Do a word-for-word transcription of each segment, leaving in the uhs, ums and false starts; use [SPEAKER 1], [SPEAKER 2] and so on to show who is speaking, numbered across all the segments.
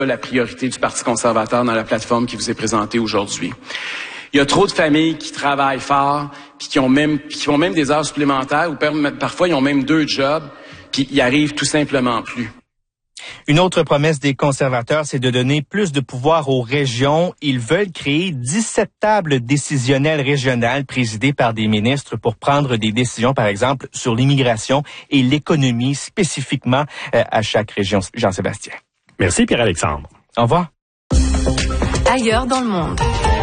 [SPEAKER 1] la priorité du Parti conservateur dans la plateforme qui vous est présentée aujourd'hui. Il y a trop de familles qui travaillent fort, puis qui ont même, puis qui font même des heures supplémentaires, ou parfois ils ont même deux jobs, puis ils arrivent tout simplement plus.
[SPEAKER 2] Une autre promesse des conservateurs, c'est de donner plus de pouvoir aux régions. Ils veulent créer dix-sept tables décisionnelles régionales présidées par des ministres pour prendre des décisions, par exemple, sur l'immigration et l'économie spécifiquement euh, à chaque région. Jean-Sébastien.
[SPEAKER 3] Merci Pierre-Alexandre.
[SPEAKER 2] Au revoir.
[SPEAKER 4] Ailleurs dans le monde.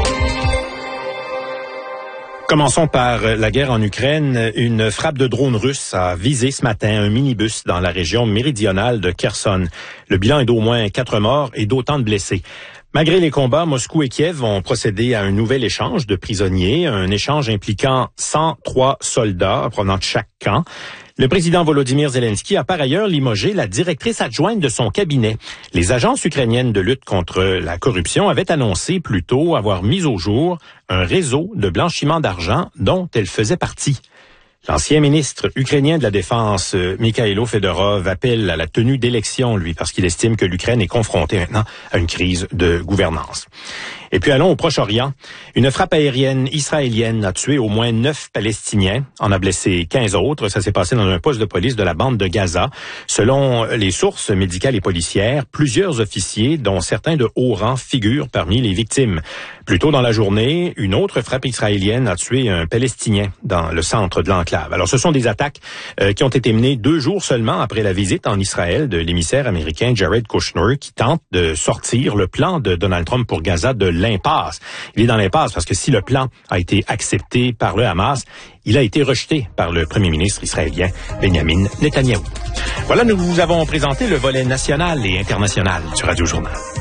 [SPEAKER 3] Commençons par la guerre en Ukraine. Une frappe de drone russe a visé ce matin un minibus dans la région méridionale de Kherson. Le bilan est d'au moins quatre morts et d'autant de blessés. Malgré les combats, Moscou et Kiev vont procéder à un nouvel échange de prisonniers, un échange impliquant cent trois soldats provenant de chaque camp. Le président Volodymyr Zelensky a par ailleurs limogé la directrice adjointe de son cabinet. Les agences ukrainiennes de lutte contre la corruption avaient annoncé plus tôt avoir mis au jour un réseau de blanchiment d'argent dont elle faisait partie. L'ancien ministre ukrainien de la Défense, Mikhailo Fedorov, appelle à la tenue d'élections, lui, parce qu'il estime que l'Ukraine est confrontée maintenant à une crise de gouvernance. Et puis allons au Proche-Orient. Une frappe aérienne israélienne a tué au moins neuf Palestiniens, en a blessé quinze autres. Ça s'est passé dans un poste de police de la bande de Gaza. Selon les sources médicales et policières, plusieurs officiers, dont certains de haut rang, figurent parmi les victimes. Plus tôt dans la journée, une autre frappe israélienne a tué un Palestinien dans le centre de l'enclave. Alors ce sont des attaques euh, qui ont été menées deux jours seulement après la visite en Israël de l'émissaire américain Jared Kushner, qui tente de sortir le plan de Donald Trump pour Gaza de l'impasse. Il est dans l'impasse parce que si le plan a été accepté par le Hamas, il a été rejeté par le premier ministre israélien Benjamin Netanyahou. Voilà, nous vous avons présenté le volet national et international du Radio Journal.